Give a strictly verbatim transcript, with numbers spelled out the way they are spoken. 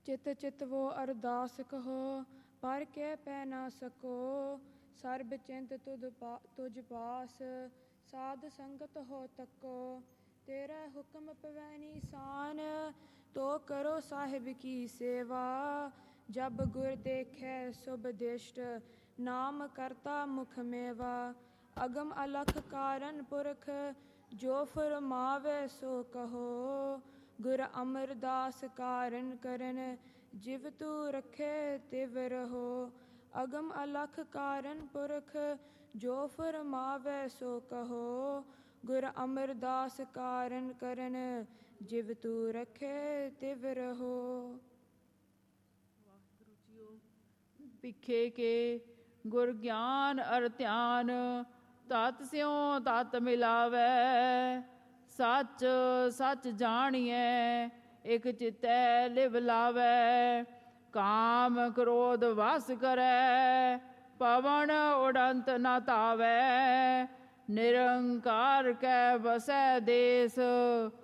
चित चित वो अरदास कहो, पर के पै ना सको। सर्ब चिंत तुझ पा तुझ पास, साध संगत हो तको। तेरा हुक्म पवै निशान, तो करो साहिब की सेवा। जब गुर देखे शुभ दिष्ट, नाम करता मुख मेवा। अगम अलख कारण पुरख, जो फरमावे सो कहो। गुर अमरदास कारण करन, जिव तू रखे तिव रहो। अगम अलख कारण पुरख, जो फरमावे सो कहो। गुर अमरदास कारण करन, जिव तू रखे तिव रहो। ਪਿੱਖੇ ਕੇ ਗੁਰ ਗਿਆਨ ਅਰ ਧਿਆਨ, ਤਤ ਸਿਉ ਤਤ ਮਿਲਾਵੈ। ਸੱਚ ਸੱਚ ਜਾਣੀਐ, ਇਕ ਚਿਤੈ ਲਿਵ ਲਾਵੈ। ਕਾਮ ਕ੍ਰੋਧ ਵਸ ਕਰੈ, ਪਵਨ ਉਡੰਤ ਨ ਧਾਵੈ। ਨਿਰੰਕਾਰ ਕੈ ਵਸੈ ਦੇਸ,